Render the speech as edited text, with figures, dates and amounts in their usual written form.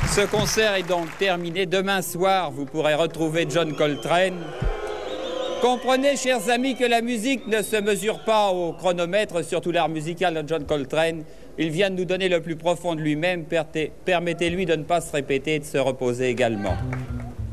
Ce concert est donc terminé. Demain soir, vous pourrez retrouver John Coltrane. Comprenez, chers amis, que la musique ne se mesure pas au chronomètre, surtout l'art musical de John Coltrane. Il vient de nous donner le plus profond de lui-même. Permettez-lui de ne pas se répéter et de se reposer également.